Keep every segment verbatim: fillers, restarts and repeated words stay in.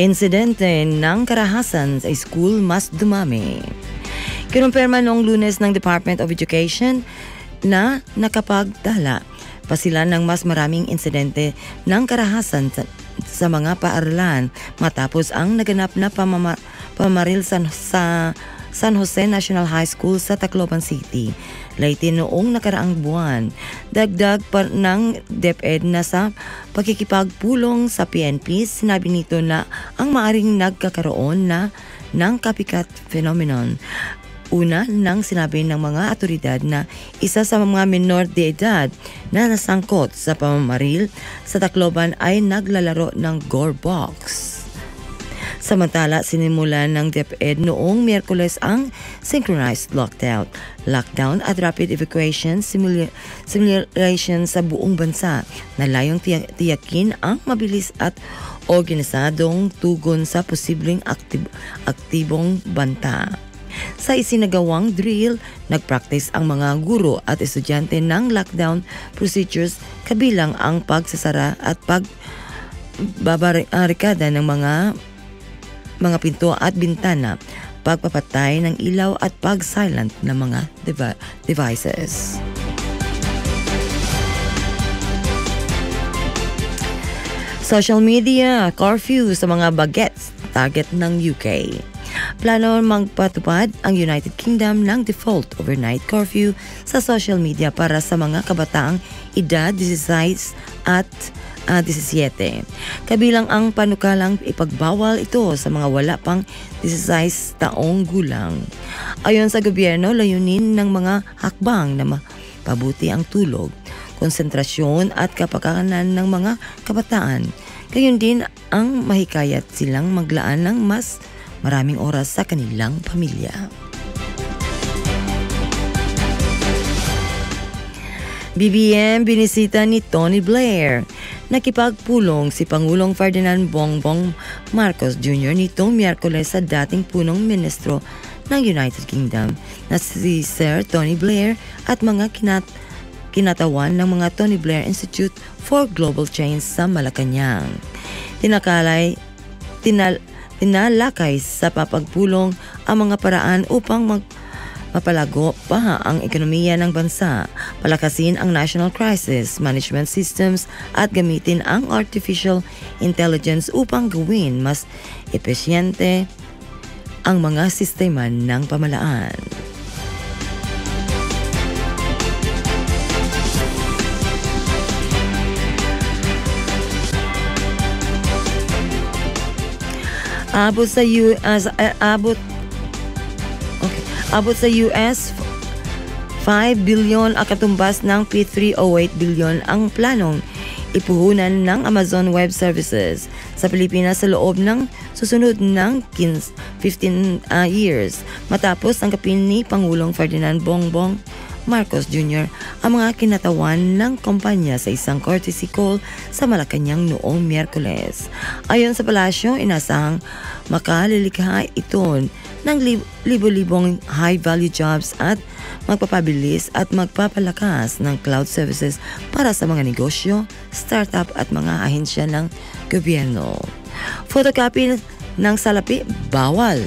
Insidente ng karahasan sa school mas dumami. Kinumpirma noong Lunes ng Department of Education na nakapagtala pa sila ng mas maraming insidente ng karahasan sa, sa mga paaralan matapos ang naganap na pamama, pamaril sa, sa San Jose National High School sa Tacloban City. Late noong nakaraang buwan, dagdag pa ng DepEd na sa pagkikipagpulong sa P N P, sinabi nito na ang maaring nagkakaroon na ng copycat phenomenon. Una nang sinabi ng mga otoridad na isa sa mga minor de edad na nasangkot sa pamamaril sa Tacloban ay naglalaro ng gore box. Samantala, sinimulan ng DepEd noong Miyerkules ang synchronized lockdown, lockdown at rapid evacuation simula- simulation sa buong bansa na layong tiyak- tiyakin ang mabilis at organisadong tugon sa posibleng aktib- aktibong banta. Sa isinagawang drill, nagpractice ang mga guro at estudyante ng lockdown procedures kabilang ang pagsasara at pagbabarikada ng mga mga pinto at bintana, pagpapatay ng ilaw at pag-silent ng mga devi- devices. Social media, curfew sa mga bagets, target ng U K. Plano magpatupad ang United Kingdom ng default overnight curfew sa social media para sa mga kabataang edad labinwalo at uh, labinwalo. Kabilang ang panukalang ipagbawal ito sa mga wala pang labinwalo taong gulang. Ayon sa gobyerno, layunin ng mga hakbang na mapabuti ang tulog, konsentrasyon at kapakanan ng mga kabataan. Gayon din ang mahikayat silang maglaan ng mas maraming oras sa kanilang pamilya. B B M binisita ni Tony Blair. Nakipagpulong si Pangulong Ferdinand Bongbong Marcos Junior nitong Miyerkules sa dating punong ministro ng United Kingdom na si Sir Tony Blair at mga kinat kinatawan ng mga Tony Blair Institute for Global Change sa Malacanang. Tinakalay, tinal, tinalakay sa papagpulong ang mga paraan upang mag mapalago pa ang ekonomiya ng bansa, palakasin ang national crisis management systems at gamitin ang artificial intelligence upang gawin mas epesyente ang mga sistema ng pamahalaan. Abot sa U S uh, abot Okay. Abot sa U S five billion ang katumbas ng P three oh eight billion ang planong ipuhunan ng Amazon Web Services sa Pilipinas sa loob ng susunod ng fifteen uh, years matapos tanggapin ni Pangulong Ferdinand Bongbong Marcos Junior ang mga kinatawan ng kumpanya sa isang courtesy call sa Malacanang noong Miyerkules. Ayon sa palasyo, inasahang makalilikha ito ng libo-libong high-value jobs at magpapabilis at magpapalakas ng cloud services para sa mga negosyo, startup at mga ahensya ng gobyerno. Photocopy ng salapi, bawal.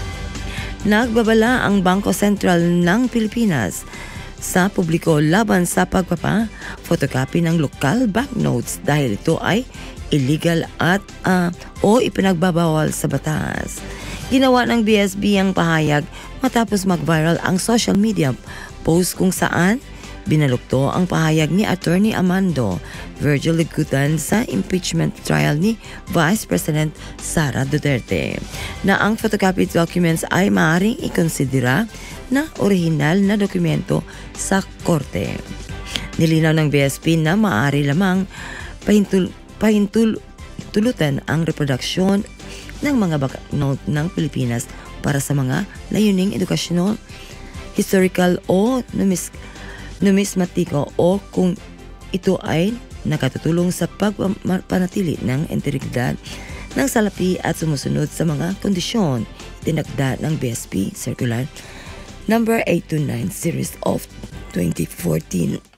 Nagbabala ang Bangko Sentral ng Pilipinas sa publiko laban sa pagpapa-photocopy ng lokal banknotes dahil ito ay illegal at uh, o ipinagbabawal sa batas. Ginawa ng B S B ang pahayag matapos mag-viral ang social media post kung saan binalukto ang pahayag ni Attorney Amando Virgil Ligutan sa impeachment trial ni Vice President Sara Duterte na ang photocopied documents ay maaaring ikonsidera na orihinal na dokumento sa korte. Nilinaw ng B S P na maaari lamang pahintul, pahintul, tulutan ang reproduksyon ng mga banknote ng Pilipinas para sa mga layuning edukasyonal, historical o numis, numismatiko o kung ito ay nakatutulong sa pagpanatili ng integridad ng salapi at sumusunod sa mga kondisyon tinakda ng B S P Circular number eight two nine series of twenty fourteen.